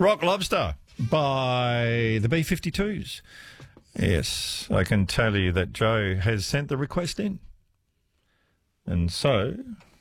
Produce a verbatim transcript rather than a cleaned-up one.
Rock Lobster by the B fifty-twos. Yes, I can tell you that Joe has sent the request in. And so